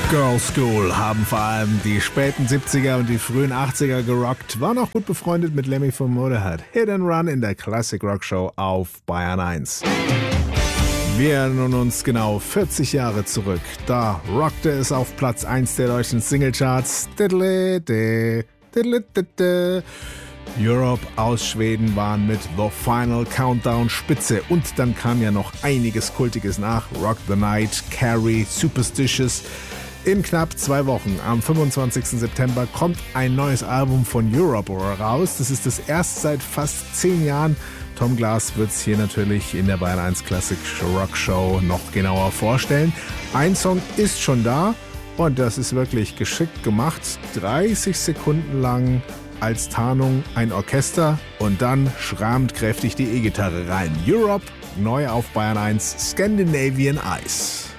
Girls School haben vor allem die späten 70er und die frühen 80er gerockt, waren auch gut befreundet mit Lemmy von Motorhead. Hit and Run in der Classic Rock Show auf Bayern 1. Wir erinnern uns genau 40 Jahre zurück. Da rockte es auf Platz 1 der deutschen Singlecharts. Europe aus Schweden waren mit The Final Countdown Spitze. Und dann kam ja noch einiges Kultiges nach. Rock the Night, Carrie, Superstitious. In knapp 2 Wochen, am 25. September, kommt ein neues Album von Europe raus. Das ist das erste seit fast 10 Jahren. Tom Glas wird es hier natürlich in der Bayern 1 Classic Rock Show noch genauer vorstellen. Ein Song ist schon da und das ist wirklich geschickt gemacht. 30 Sekunden lang als Tarnung ein Orchester und dann schrammt kräftig die E-Gitarre rein. Europe, neu auf Bayern 1, Scandinavian Ice.